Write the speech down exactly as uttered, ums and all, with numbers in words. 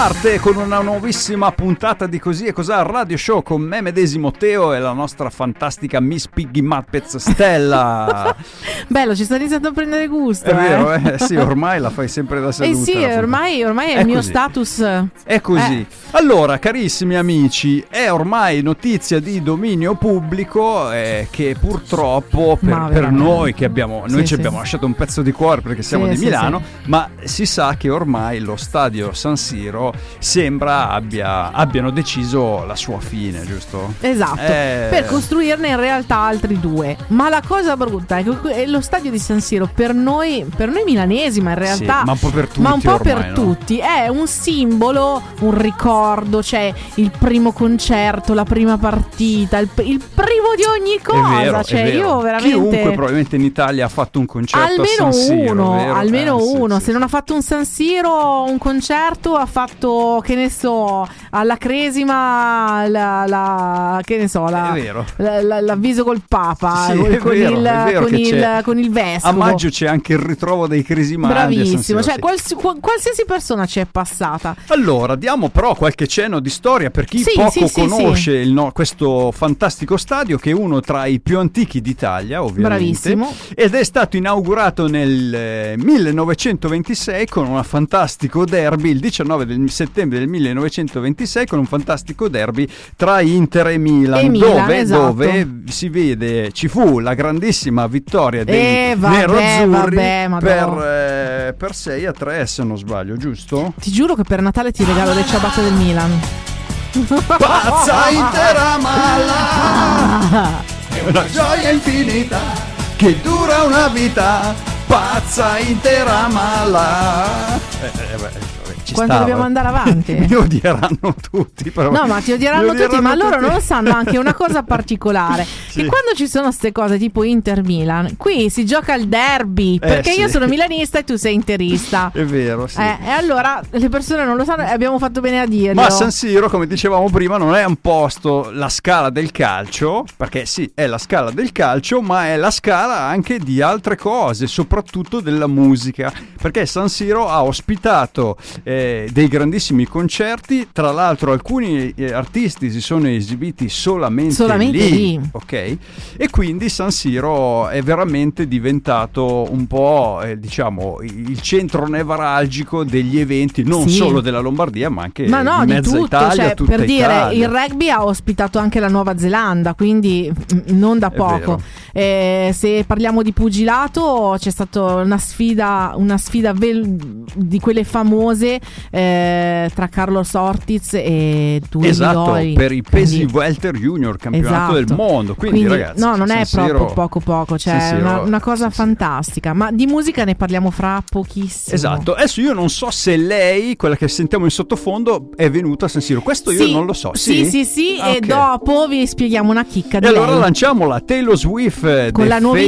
parte con una nuovissima puntata di Così e Cos'ha Radio Show con me medesimo Teo e la nostra fantastica Miss Piggy Muppets Stella. Bello, ci sta iniziando a prendere gusto. È eh? vero, eh? Sì, ormai la fai sempre da seduta. Eh sì, ormai, ormai è, è il mio status. È così. Eh. Allora, carissimi amici, è ormai notizia di dominio pubblico eh, che purtroppo per, per noi che abbiamo, noi sì, ci sì. abbiamo lasciato un pezzo di cuore perché siamo sì, di sì, Milano, sì. ma si sa che ormai lo stadio San Siro sembra abbia, abbiano deciso la sua fine, giusto? Esatto, eh... per costruirne in realtà altri due. Ma la cosa brutta è che lo stadio di San Siro per noi, per noi milanesi, ma in realtà sì, ma un po' per tutti, ma un po' ormai, per no? tutti è un simbolo, un ricordo, cioè il primo concerto, la prima partita, il, il primo di ogni cosa. È vero, cioè è vero. Io veramente chiunque probabilmente in Italia ha fatto un concerto almeno a San Siro, uno, vero? almeno eh, uno. sì, Se sì. non ha fatto un San Siro, un concerto, ha fatto, che ne so, alla Cresima la, la che ne so, la, è vero. La, la, l'avviso col Papa, sì, con, è con, vero, il, è vero con, il, c'è. con il vescovo. A maggio c'è anche il ritrovo dei Cresimandi. Bravissimo, cioè sì. quals, qualsiasi persona ci è passata. Allora, diamo però qualche cenno di storia per chi sì, poco sì, conosce sì, il, no, questo fantastico stadio, che è uno tra i più antichi d'Italia, ovviamente. Bravissimo. Ed è stato inaugurato nel eh, millenovecentoventisei con un fantastico derby, il diciannove del settembre del millenovecentoventisei, con un fantastico derby tra Inter e Milan, e Milan dove, esatto. dove si vede, ci fu la grandissima vittoria dei eh, vabbè, neroazzurri vabbè, per, eh, per sei a tre, se non sbaglio, giusto? Ti giuro che per Natale ti regalo le ciabatte del Milan. Pazza intera mala, è una gioia infinita che dura una vita. Pazza intera mala. Eh, eh, beh. Ci Quando stava. dobbiamo andare avanti? Mi odieranno tutti, però. No, ma ti odieranno, mi tutti, odieranno ma loro tutti. non sanno anche una cosa particolare. Sì. Che quando ci sono queste cose tipo Inter-Milan, qui si gioca il derby, perché sì. io sono milanista e tu sei interista. È vero, sì. Eh, e allora le persone non lo sanno e abbiamo fatto bene a dirlo. Ma San Siro, come dicevamo prima, non è un posto, la scala del calcio, perché sì, è la scala del calcio, ma è la scala anche di altre cose, soprattutto della musica, perché San Siro ha ospitato eh, dei grandissimi concerti. Tra l'altro alcuni eh, artisti si sono esibiti solamente, solamente lì, lì, ok? E quindi San Siro è veramente diventato un po' eh, diciamo il centro nevralgico degli eventi, non sì. solo della Lombardia, ma anche ma no, di di mezza tutto, Italia, cioè, tutta per Italia. dire, il rugby ha ospitato anche la Nuova Zelanda, quindi mh, non da poco. Eh, se parliamo di pugilato, c'è stata una sfida, una sfida vel- di quelle famose eh, tra Carlos Ortiz e Due esatto, Vidori. per i pesi quindi, welter junior, campionato esatto. del mondo. Quindi, quindi ragazzi, no, non è San proprio Siro, poco poco, cioè San è Siro, una, una cosa San fantastica. Ma di musica ne parliamo fra pochissimo. Esatto. Adesso io non so se lei, quella che sentiamo in sottofondo, è venuta a San Siro. Questo io sì, non lo so. Sì, sì, sì, ah, e okay. dopo vi spieghiamo una chicca di e allora lei. lanciamola. Taylor Swift, con The la nuovissima